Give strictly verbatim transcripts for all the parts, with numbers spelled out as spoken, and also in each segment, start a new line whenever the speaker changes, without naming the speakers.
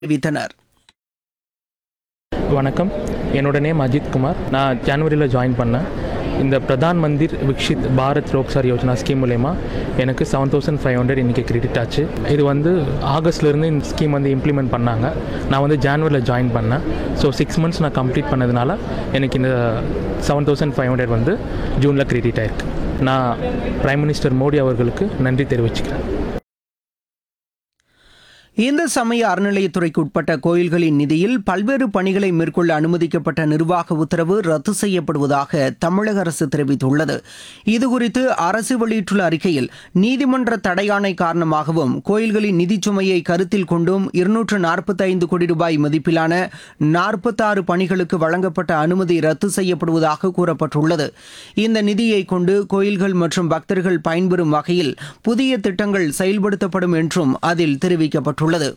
தெரிவித்தனர்.
வணக்கம், என்னோட நேம் அஜித் குமார். நான் ஜனவரியில் ஜாயின் பண்ணேன். இந்த பிரதான் மந்திர் விக்ஷித் பாரத் ரோக்சார் யோஜனா ஸ்கீம் மூலயமா எனக்கு செவன் தௌசண்ட் ஃபைவ் ஹண்ட்ரட் இன்றைக்கி கிரெடிட் ஆச்சு. இது வந்து ஆகஸ்ட்லேருந்து இந்த ஸ்கீம் வந்து இம்ப்ளிமெண்ட் பண்ணாங்க. நான் வந்து ஜான்வரியில் ஜாயின் பண்ணேன். ஸோ சிக்ஸ் மந்த்ஸ் நான் கம்ப்ளீட் பண்ணதுனால எனக்கு இந்த செவன் தௌசண்ட் ஃபைவ் ஹண்ட்ரட் வந்து ஜூனில் கிரெடிட் ஆயிருக்கு. நான் பிரைம் மினிஸ்டர் மோடி அவர்களுக்கு நன்றி தெரிவிச்சுக்கிறேன்.
இந்து சமய அறநிலையத்துறைக்கு உட்பட்ட கோயில்களின் நிதியில் பல்வேறு பணிகளை மேற்கொள்ள அனுமதிக்கப்பட்ட நிர்வாக உத்தரவு ரத்து செய்யப்படுவதாக தமிழக அரசு தெரிவித்துள்ளது. இதுகுறித்து அரசு வெளியிட்டுள்ள அறிக்கையில், நீதிமன்ற தடையாணை காரணமாகவும் கோயில்களின் நிதிச் சுமையை கருத்தில் கொண்டும் இருநூற்று நாற்பத்தி ஐந்து கோடி ரூபாய் மதிப்பிலான நாற்பத்தாறு பணிகளுக்கு வழங்கப்பட்ட அனுமதி ரத்து செய்யப்படுவதாக கூறப்பட்டுள்ளது. இந்த நிதியை கொண்டு கோயில்கள் மற்றும் பக்தர்கள் பயன்பெறும் வகையில் புதிய திட்டங்கள் செயல்படுத்தப்படும் என்றும் அதில் தெரிவிக்கப்பட்டுள்ளது.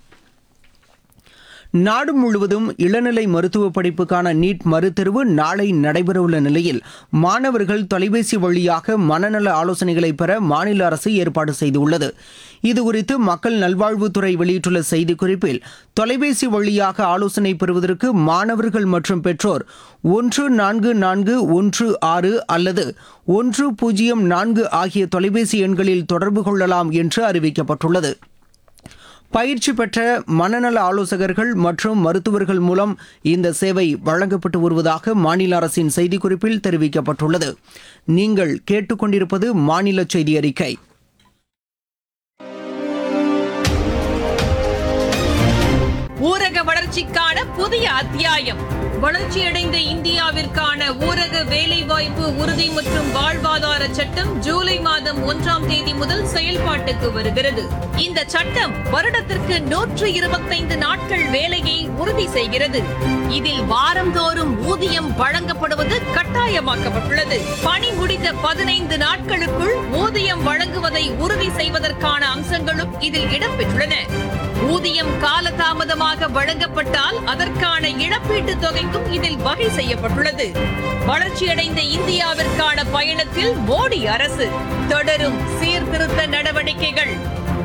நாடு முழுவதும் இளநிலை மருத்துவ படிப்புக்கான நீட் மறுதேர்வு நாளை நடைபெறவுள்ள நிலையில் மாணவர்கள் தொலைபேசி வழியாக மனநல ஆலோசனைகளை பெற மாநில அரசு ஏற்பாடு செய்துள்ளது. இதுகுறித்து மக்கள் நல்வாழ்வுத்துறை வெளியிட்டுள்ள செய்திக்குறிப்பில், தொலைபேசி வழியாக ஆலோசனை பெறுவதற்கு மாணவர்கள் மற்றும் பெற்றோர் ஒன்று நான்கு நான்கு ஒன்று ஆறு அல்லது ஒன்று பூஜ்ஜியம் நான்கு ஆகிய தொலைபேசி எண்களில் தொடர்பு கொள்ளலாம் என்று அறிவிக்கப்பட்டுள்ளது. பயிற்சி பெற்ற மனநல ஆலோசகர்கள் மற்றும் மருத்துவர்கள் மூலம் இந்த சேவை வழங்கப்பட்டு வருவதாக மாநில அரசின் செய்திக்குறிப்பில் தெரிவிக்கப்பட்டுள்ளது. நீங்கள் கேட்டுக்கொண்டிருப்பது மாநில செய்தி அறிக்கை.
ஊரக வளர்ச்சிக்கான புதிய அத்தியாயம். வளர்ச்சியடைந்த இந்தியாவிற்கான ஊரக வேலைவாய்ப்பு உறுதி மற்றும் வாழ்வாதார சட்டம் ஜூலை மாதம் ஒன்றாம் தேதி முதல் செயல்பாட்டுக்கு வருகிறது. இந்த சட்டம் வருடத்திற்கு நூற்று இருபத்தைந்து நாட்கள் வேலையை உறுதி செய்கிறது. இதில் வாரந்தோறும் ஊதியம் வழங்கப்படுவது கட்டாயமாக்கப்பட்டுள்ளது. பணி முடிந்த பதினைந்து நாட்களுக்குள் ஊதியம் வழங்குவதை உறுதி செய்வதற்கான அம்சங்களும் இதில் இடம்பெற்றுள்ளன. ஊதியம் காலதாமதமாக வழங்கப்பட்டால் அதற்கான இழப்பீட்டுத் தொகைக்கும் இதில் வகை செய்யப்பட்டுள்ளது. வளர்ச்சியடைந்த இந்தியாவிற்கான பயணத்தில் மோடி அரசு தொடரும் சீர்திருத்த நடவடிக்கைகள்.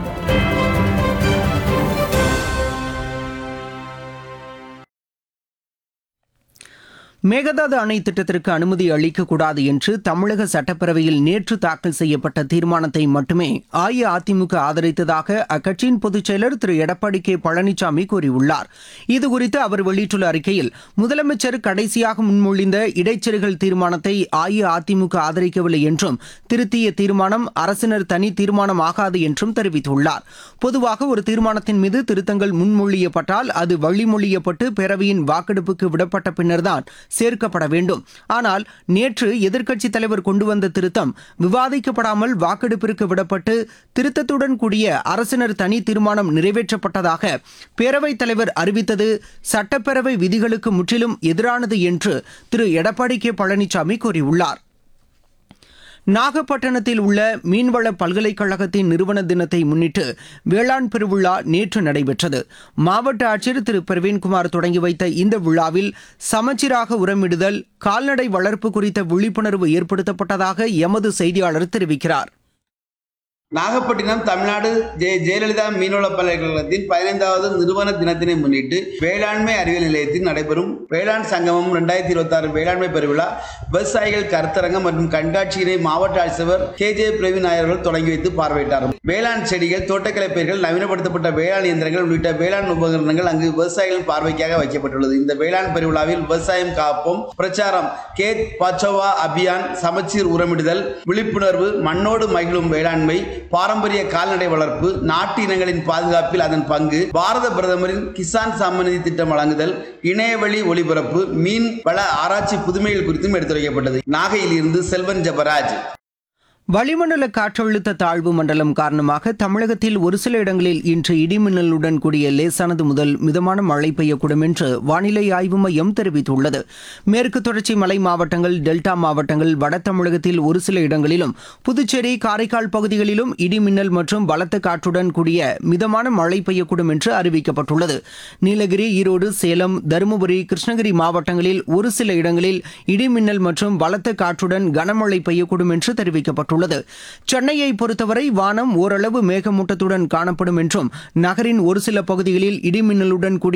மேகதாது அணை திட்டத்திற்கு அனுமதி அளிக்கக்கூடாது என்று தமிழக சட்டப்பேரவையில் நேற்று தாக்கல் செய்யப்பட்ட தீர்மானத்தை மட்டுமே அஇஅதிமுக ஆதரித்ததாக அக்கட்சியின் பொதுச் செயலர் திரு எடப்பாடி கே பழனிசாமி கூறியுள்ளார். இதுகுறித்து அவர் வெளியிட்டுள்ள அறிக்கையில், முதலமைச்சர் கடைசியாக முன்மொழிந்த இடைச்செருகல் தீர்மானத்தை அஇஅதிமுக ஆதரிக்கவில்லை என்றும், திருத்திய தீர்மானம் அரசினர் தனி தீர்மானம் ஆகாது என்றும் தெரிவித்துள்ளார். பொதுவாக ஒரு தீர்மானத்தின் மீது திருத்தங்கள் முன்மொழியப்பட்டால் அது வழிமொழியப்பட்டு பேரவையின் வாக்கெடுப்புக்கு விடப்பட்ட பின்னர்தான் சேர்க்கப்பட வேண்டும். ஆனால் நேற்று எதிர்க்கட்சித் தலைவர் கொண்டு வந்த திருத்தம் விவாதிக்கப்படாமல் வாக்கெடுப்பிற்கு விடப்பட்டு திருத்தத்துடன் கூடிய அரசினர் தனி தீர்மானம் நிறைவேற்றப்பட்டதாக பேரவைத் தலைவர் அறிவித்தது சட்டப்பேரவை விதிகளுக்கு முற்றிலும் எதிரானது என்று திரு எடப்பாடி கே பழனிசாமி கூறியுள்ளார். நாகப்பட்டினத்தில் உள்ள மீன்வள பல்கலைக்கழகத்தின் நிறுவன தினத்தை முன்னிட்டு வேளாண் பெருவிழா நேற்று நடைபெற்றது. மாவட்ட ஆட்சியர் திரு பிரவீன்குமார் தொடங்கி வைத்த இந்த விழாவில் சமச்சீராக உரமிடுதல், கால்நடை வளர்ப்பு குறித்த விழிப்புணர்வு ஏற்படுத்தப்பட்டதாக எமது செய்தியாளர் தெரிவிக்கிறார்.
நாகப்பட்டினம் தமிழ்நாடு ஜெய ஜெயலலிதா மீன்வள பல்கலைக்கழகத்தின் பதினைந்தாவது நிறுவன தினத்தினை முன்னிட்டு வேளாண்மை அறிவியல் நிலையத்தில் நடைபெறும் வேளாண் சங்கமம் இரண்டாயிரத்தி இருபத்தி ஆறு வேளாண்மை பெருவிழா விவசாயிகள் கருத்தரங்கம் மற்றும் கண்காட்சியினை மாவட்ட ஆட்சியர் கே ஜே பிரவீன் நாயர்கள் தொடங்கி வைத்து பார்வையிட்டார். வேளாண் செடிகள், தோட்டக்கலை பயிர்கள், நவீனப்படுத்தப்பட்ட வேளாண் இயந்திரங்கள் உள்ளிட்ட வேளாண் உபகரணங்கள் அங்கு விவசாயிகள் பார்வைக்காக வைக்கப்பட்டுள்ளது. இந்த வேளாண் பெருவிழாவில் விவசாயம் காப்போம் பிரச்சாரம், கேத் பச்சோவா அபியான், சமச்சீர் உரமிடுதல், விழிப்புணர்வு, மண்ணோடு மகிழும் வேளாண்மை, பாரம்பரிய கால்நடை வளர்ப்பு, நாட்டு இனங்களின் பாதுகாப்பில் அதன் பங்கு, பாரத பிரதமரின் கிசான் சம்மான் நிதி திட்டம் வழங்குதல், இணையவழி ஒளிபரப்பு, மீன் வள ஆராய்ச்சி புதுமைகள் குறித்தும் எடுத்துரைக்கப்பட்டது. நாகையில் இருந்து செல்வன் ஜபராஜ்.
வளிமண்டல காற்றழுத்த தாழ்வு மண்டலம் காரணமாக தமிழகத்தில் ஒரு சில இடங்களில் இன்று இடிமின்னலுடன் கூடிய லேசானது முதல் மிதமான மழை பெய்யக்கூடும் என்று வானிலை ஆய்வு மையம் தெரிவித்துள்ளது. மேற்கு தொடர்ச்சி மலை மாவட்டங்கள், டெல்டா மாவட்டங்கள், வட தமிழகத்தில் ஒரு சில இடங்களிலும், புதுச்சேரி, காரைக்கால் பகுதிகளிலும் இடிமின்னல் மற்றும் பலத்த காற்றுடன் கூடிய மிதமான மழை பெய்யக்கூடும் என்று அறிவிக்கப்பட்டுள்ளது. நீலகிரி, ஈரோடு, சேலம், தருமபுரி, கிருஷ்ணகிரி மாவட்டங்களில் ஒரு சில இடங்களில் இடிமின்னல் மற்றும் பலத்த காற்றுடன் கனமழை பெய்யக்கூடும் என்று தெரிவிக்கப்பட்டுள்ளது. சென்னையை பொறுத்தவரை வானம் ஓரளவு மேகமூட்டத்துடன் காணப்படும் என்றும், நகரின் ஒரு சில பகுதிகளில் இடிமின்னலுடன் கூடிய